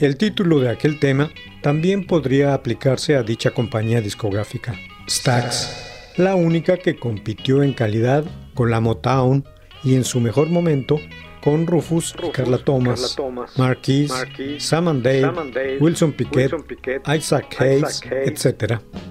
El título de aquel tema también podría aplicarse a dicha compañía discográfica, Stax, la única que compitió en calidad con la Motown y en su mejor momento con Rufus, Carla Thomas, Marquis, Sam and Dave, Wilson Pickett, Isaac Hayes, etc.